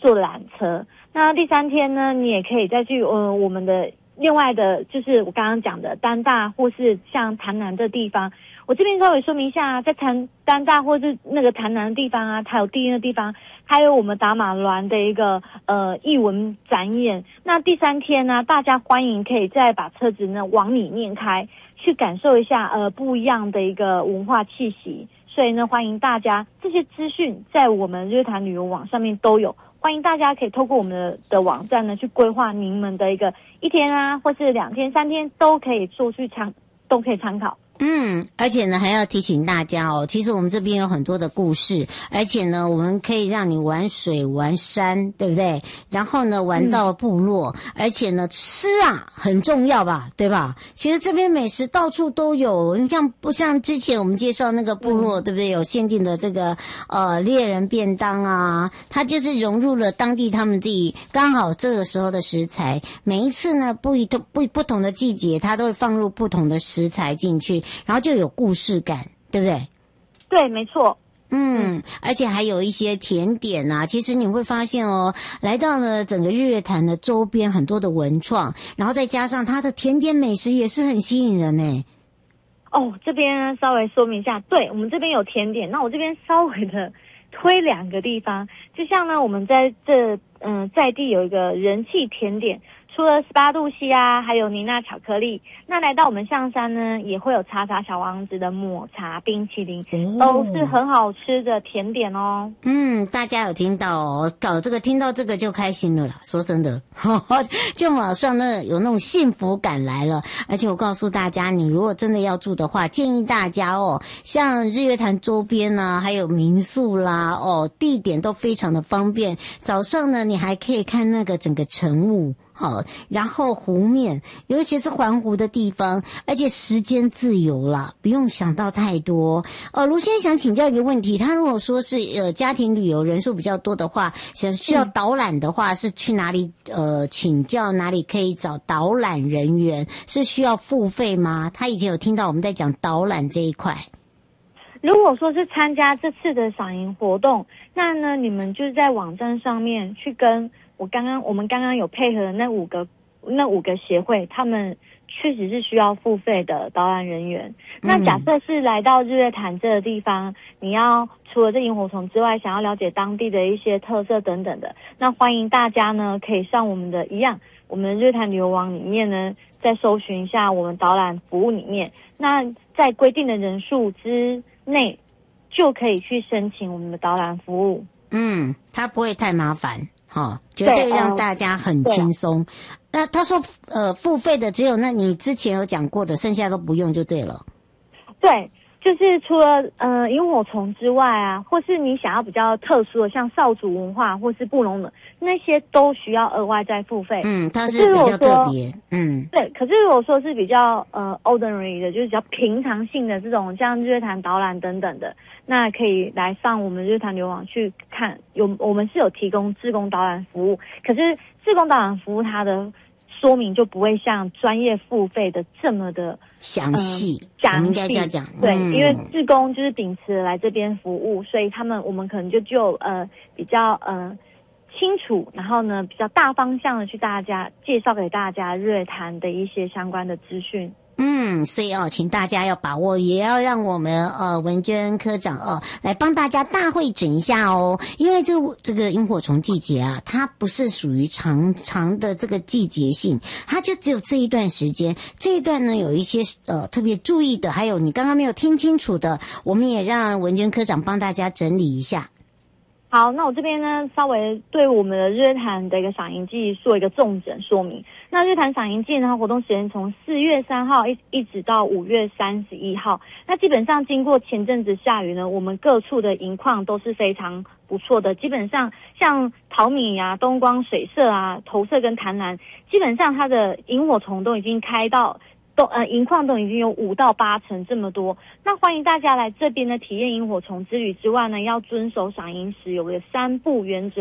坐缆车。那第3天呢，你也可以再去我们的另外的，就是我刚刚讲的丹大或是像潭南的地方。我这边稍微说明一下，在丹大或是那个潭南的地方啊，还有地音的地方，还有我们达马峦的一个艺文展演。那第3天呢，大家欢迎可以再把车子呢往里面开，去感受一下不一样的一个文化气息。所以呢，欢迎大家，这些资讯在我们日月潭旅游网上面都有，欢迎大家可以透过我们的网站呢去规划您们的一个1天啊，或是2天、3天都可以都可以参考。 而且呢，还要提醒大家哦，其实我们这边有很多的故事，而且呢，我们可以让你玩水、玩山，对不对？然后呢，玩到部落，而且呢，吃啊很重要吧，对吧？其实这边美食到处都有，你看，不像之前我们介绍那个部落，对不对？有限定的这个猎人便当啊，它就是融入了当地他们自己刚好这个时候的食材。每一次呢，不同的季节，它都会放入不同的食材进去。然后就有故事感，对不对？ 对，没错。 而且还有一些甜点啊，其实你会发现哦，来到了整个日月潭的周边很多的文创，然后再加上它的甜点美食也是很吸引人呢。 这边稍微说明一下，对，我们这边有甜点，那我这边稍微的推2个地方，就像呢，我们在在地有一个人气甜点。除了18度 C 啊，还有妮娜巧克力，那来到我们象山呢，也会有茶茶小王子的抹茶冰淇淋，都是很好吃的甜点哦。 大家有听到哦，听到这个就开心了啦。说真的，就马上呢有那种幸福感来了。而且我告诉大家，你如果真的要住的话，建议大家像日月潭周边啊，还有民宿啦，地点都非常的方便。早上呢，你还可以看那个整个晨雾。然后湖面，尤其是环湖的地方，而且时间自由啦，不用想到太多。卢先生想请教一个问题，他如果说是家庭旅游人数比较多的话，需要导览的话，是去哪里请教哪里可以找导览人员？是需要付费吗？他以前有听到我们在讲导览这一块。 如果说是参加这次的赏萤活动，那呢，你们就是在网站上面去跟我们刚刚有配合的那五个协会，他们确实是需要付费的导览人员。那假设是来到日月潭这个地方，你要除了这萤火虫之外，想要了解当地的一些特色等等的，那欢迎大家呢可以上我们的日月潭旅游网里面呢，再搜寻一下我们导览服务里面，那在规定的人数之内就可以去申请我们的导览服务。 它不会太麻烦。绝对让大家很轻松。那他说付费的只有那你之前有讲过的，剩下都不用就对了。 对，就是除了萤火虫之外啊，或是你想要比较特殊的，像少族文化或是布农的那些，都需要额外再付费。 它是比较特别。 对。可是如果说是比较ordinary 的，就是比较平常性的这种，像日月潭导览等等的，那可以来上我们日月潭旅游网去看。我们是有提供志工导览服务，可是志工导览服务它的说明就不会像专业付费的这么的详细。我们应该这样讲。 对，因为志工就是秉持来这边服务，所以我们可能就比较清楚，然后呢比较大方向的去介绍给大家日月潭的一些相关的资讯。 所以请大家要把握，也要让我们文娟科长来帮大家大会诊一下哦。因为这个萤火虫季节啊，它不是属于长的这个季节性，它就只有这一段时间。这一段呢有一些特别注意的，还有你刚刚没有听清楚的，我们也让文娟科长帮大家整理一下。 好，那我这边呢，稍微对我们的日月潭的一个赏萤季做一个重整说明。那日月潭赏萤季呢，活动时间从4月3号一直到5月31号。那基本上经过前阵子下雨呢，我们各处的萤况都是非常不错的。基本上像桃米啊、东光、水社啊、投射跟潭南，基本上它的萤火虫都已经开到萤况都已经有5到8成这么多。那欢迎大家来这边呢体验萤火虫之旅之外呢，要遵守赏萤时有个3不原则。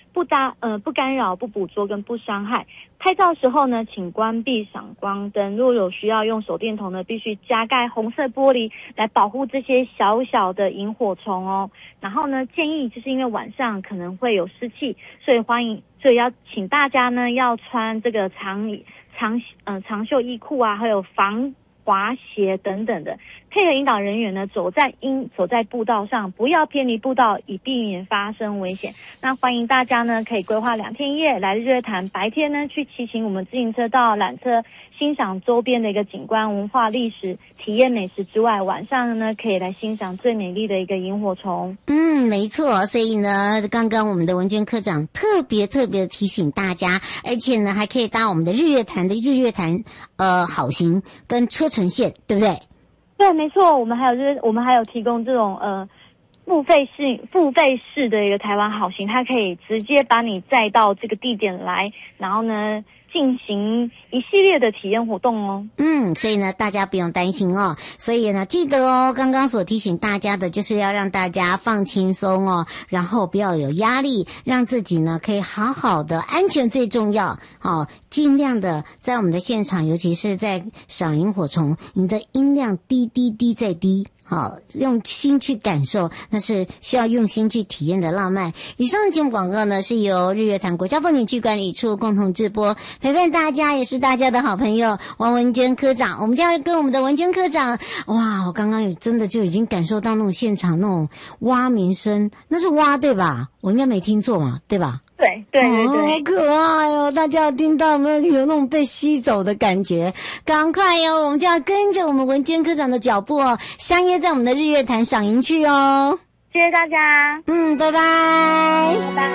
不干扰、不捕捉跟不伤害。拍照时候呢，请关闭闪光灯。如果有需要用手电筒呢，必须加盖红色玻璃来保护这些小小的萤火虫哦。然后呢，建议就是因为晚上可能会有湿气，所以要请大家呢要穿这个长袖衣裤啊，还有防滑鞋等等的，配合引导人员呢走在步道上，不要偏离步道，以避免发生危险。那欢迎大家呢可以规划2天1夜来日月潭，白天呢去骑行我们自行车道、缆车，欣赏周边的一个景观、文化、历史，体验美食之外，晚上呢可以来欣赏最美丽的一个萤火虫。 没错，所以呢，刚刚我们的文娟科长特别提醒大家，而且呢还可以搭我们的日月潭好行跟车城线，对不对？ 对，没错，我们还有提供这种付费式的一个台湾好行，它可以直接把你载到这个地点来，然后呢进行一系列的体验活动哦。 所以呢大家不用担心哦。所以呢记得哦，刚刚所提醒大家的就是要让大家放轻松哦，然后不要有压力，让自己呢可以好好的，安全最重要。尽量的在我们的现场，尤其是在赏萤火虫，你的音量低再低。用心去感受，那是需要用心去体验的浪漫。以上的节目广告呢，是由日月潭国家风景区管理处共同直播，陪伴大家也是大家的好朋友王文娟科长。我们就要跟我们的文娟科长，哇，我刚刚真的就已经感受到那种现场那种蛙鸣声，那是蛙对吧？我应该没听错嘛，对吧？ 对， 好可爱哦！大家有听到没有那种被吸走的感觉？赶快哦，我们就要跟着我们文娟科长的脚步哦，相约在我们的日月潭赏萤去哦。 谢谢大家。 拜拜。 拜拜。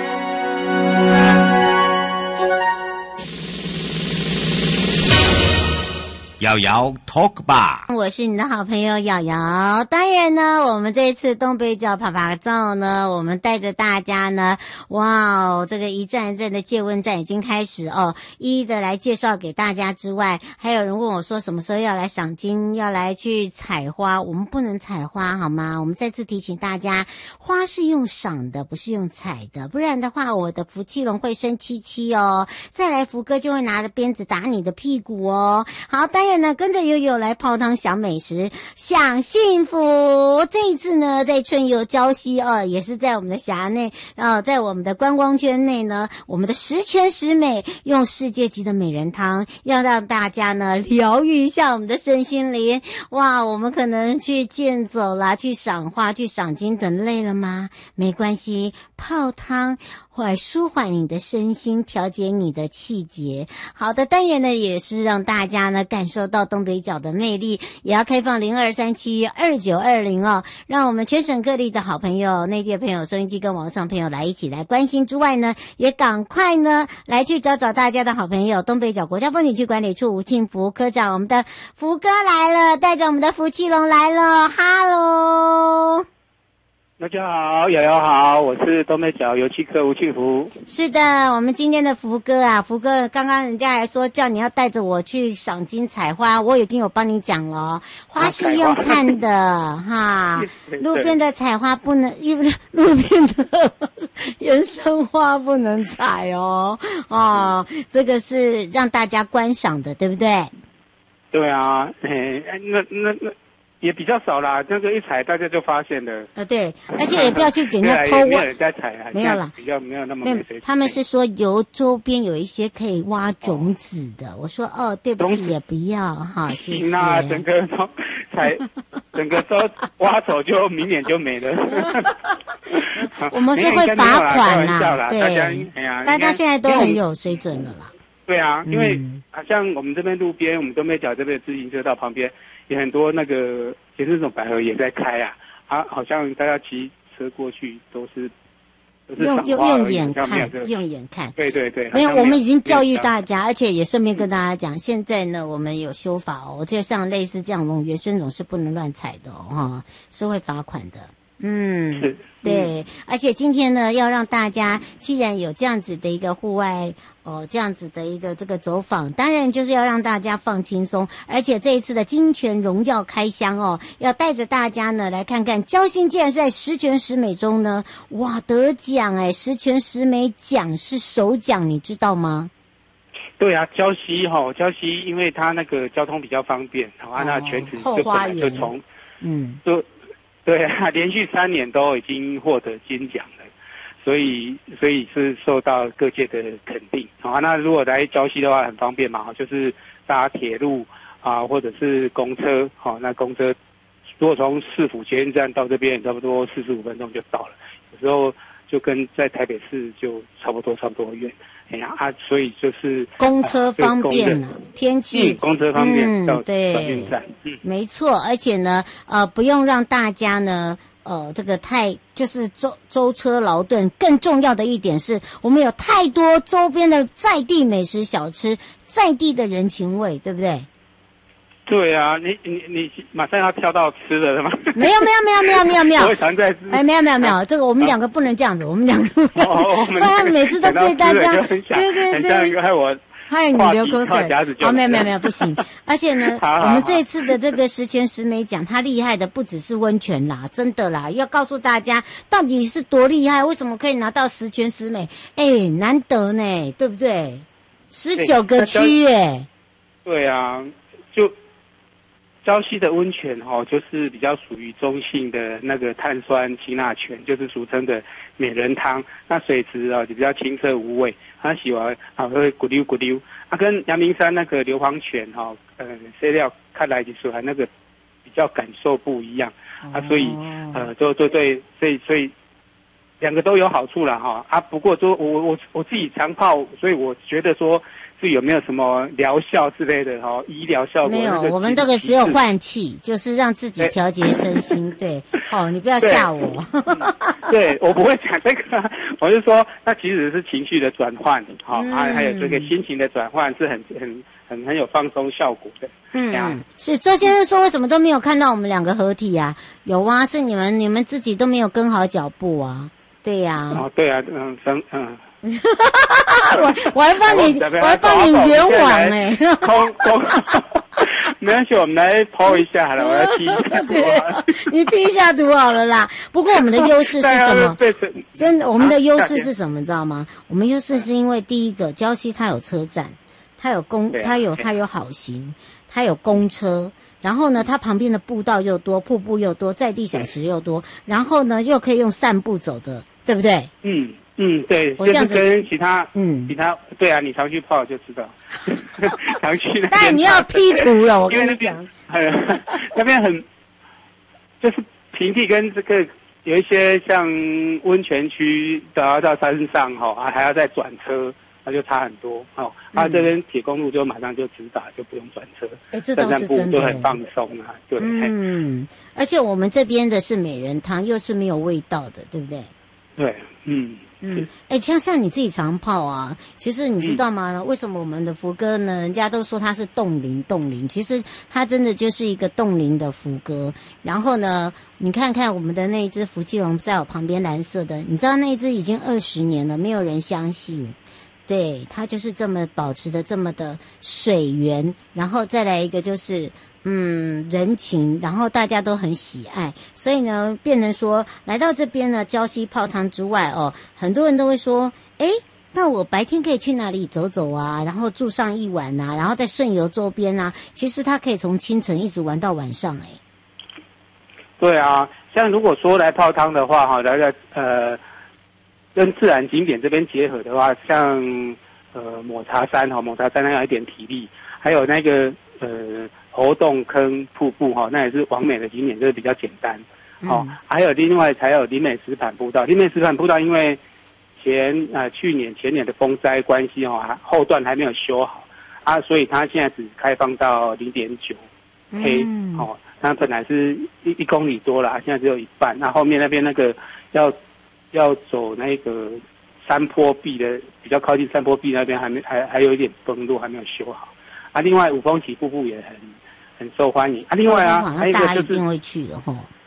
瑶瑶 Talk 吧， 我是你的好朋友瑶瑶。当然呢，我们这次东北角爬爬照呢，我们带着大家呢，这个一站一站的借问站已经开始哦，一一的来介绍给大家之外，还有人问我说什么时候要来赏金，要来去采花。我们不能采花好吗？我们再次提醒大家，花是用赏的，不是用采的，不然的话我的福气龙会生气气哦。再来福哥就会拿着鞭子打你的屁股哦。好，当然呢，跟着悠悠来泡汤享美食享幸福。这一次呢，在春游礁溪也是在我们的辖内在我们的观光圈内呢，我们的十全十美用世界级的美人汤，要让大家呢疗愈一下我们的身心灵。我们可能去健走啦，去赏花，去赏金等累了吗？没关系，泡汤会舒缓你的身心，调节你的气节。好的，当然呢也是让大家呢感受到东北角的魅力，也要开放02372920哦，让我们全省各地的好朋友、内地的朋友、收音机跟网上朋友来一起来关心之外呢，也赶快呢来去找大家的好朋友，东北角国家风景区管理处吴庆福科长，我们的福哥来了，带着我们的福气龙来了，哈喽。 大家好，瑶瑶好，我是东北角油漆科吴庆福。 是的，我们今天的福哥刚刚人家还说叫你要带着我去赏金采花，我已经有帮你讲了，花是用看的哈，路边的采花不能，路边的原生花不能采哦，这个是让大家观赏的，对不对？ 对啊，那也比较少啦，这个一采大家就发现了。 对，而且也不要去给人家偷挖， 没有人在采啊， 没有啦， 比较没有那么没水准。 他们是说由周边有一些可以挖种子的，我说对不起，也不要哈，谢谢。 那整个都整个都挖走，就明年就没了。 我们是会罚款啦，对，大家现在都很有水准了啦。 对啊，因为好像我们这边路边，我们东北角这边自行车道旁边也很多那个就是那种百合也在开啊，好像大家骑车过去都是用眼看， 对对对， 没有，我们已经教育大家，而且也顺便跟大家讲，现在呢我们有修法就像类似这样的原生种是不能乱采的是会罚款的。 是。 对，而且今天呢，要让大家既然有这样子的一个户外这样子的一个这个走访，当然就是要让大家放轻松。而且这一次的金泉荣耀开箱要带着大家呢来看看交心竟然是在十全十美中呢，哇，得奖十全十美奖是首奖，你知道吗？ 对啊，礁溪因为它那个交通比较方便，那全址就本来就从对啊，连续3年都已经获得金奖了，所以是受到各界的肯定。那如果来礁溪的话很方便嘛，就是搭铁路或者是公车，那公车如果从市府捷运站到这边，差不多45分钟就到了，有时候就跟在台北市就差不多远。所以就是公车方便了，天气公车方便到对， 转运站， 没错，而且呢，不用让大家呢，这个就是舟车劳顿。更重要的一点是，我们有太多周边的在地美食小吃，在地的人情味，对不对？ 对啊，你马上要跳到吃的了吗？没有。 我常在吃。没有，这个我们两个不能这样子，我们两个，不然每次都被大家，对，害你流口水。没有，不行。而且呢，我们这一次的这个十全十美奖，它厉害的不只是温泉啦，真的啦，要告诉大家到底是多厉害，为什么可以拿到十全十美？难得呢，对不对？19个区耶。 对啊，就。礁溪的温泉就是比较属于中性的那个碳酸氢钠泉，就是俗称的美人汤。那水质就比较清澈无味，它洗完会咕溜咕溜。跟阳明山那个硫磺泉饲料看来就是还那个比较感受不一样所以所以两个都有好处啦不过说我自己常泡，所以我觉得说。是有没有什么疗效之类的医疗效果？ 没有，我们这个只有换气，就是让自己调节身心。对，你不要吓我。 对，我不会讲这个，我就说那其实是情绪的转换，还有这个心情的转换是很有放松效果的。 是周先生说为什么都没有看到我们两个合体啊？有啊，是你们自己都没有跟好脚步啊。对呀。 对啊， 我还帮你圆网没关系，我们来抛一下好了，我要 P 一下图。 你 P 一下图好了啦。不过我们的优势是什么？真的，我们的优势是什么？知道吗？我们优势是因为第一个，礁溪它有车站，它有好行，它有公车。然后呢，它旁边的步道又多，瀑布又多，在地小吃又多，然后呢又可以用散步走的，对不对？ 对，就是跟其他对啊，你常去泡就知道，常去那边。 但你要 P 图了，我跟你讲， 那边很就是平地跟这个有一些像温泉区都要到山上还要再转车，那就差很多这边铁公路就马上就直达，就不用转车。 这倒是真的， 就很放松对。 而且我们这边的是美人汤，又是没有味道的，对不对？ 对， 像你自己常泡啊，其实你知道吗？为什么我们的福哥呢？人家都说它是冻龄，其实它真的就是一个冻龄的福哥。然后呢，你看看我们的那一只福气龙在我旁边蓝色的，你知道那一只已经20年了，没有人相信。对，它就是这么保持的这么的水源，然后再来一个就是人情，然后大家都很喜爱，所以呢，变成说来到这边呢，礁溪泡汤之外很多人都会说，那我白天可以去哪里走走啊，然后住上一晚啊，然后在顺游周边啊，其实他可以从清晨一直玩到晚上对啊，像如果说来泡汤的话来跟自然景点这边结合的话，像抹茶山那有一点体力，还有那个猴洞坑瀑布那也是完美的景点，就是比较简单还有另外才有林美石板步道，因为去年前年的风灾关系后段还没有修好所以它现在只开放到0.9 黑它本来是1公里多了，现在只有一半，那后面那边那个要走那个山坡壁的，比较靠近山坡壁那边还有一点崩落，还没有修好另外五峰起瀑布也很受欢迎另外还有一个就是一定会去的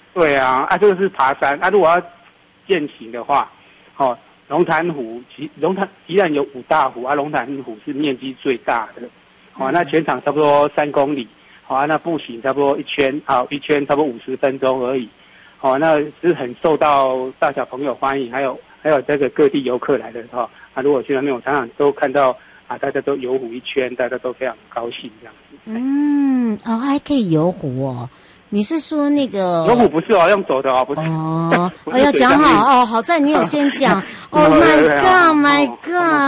对啊，这个是爬山啊。如果要健行的话，龙潭湖宜兰有5大湖啊，龙潭湖是面积最大的，那全长差不多3公里，那步行差不多一圈差不多50分钟而已，那是很受到大小朋友欢迎，还有这个各地游客来的如果去那边我常常都看到大家都游湖一圈，大家都非常高兴这样子。 还可以游湖哦。你是说那个游湖不是用走的不是要讲好好在你有先讲。Oh my god, my god。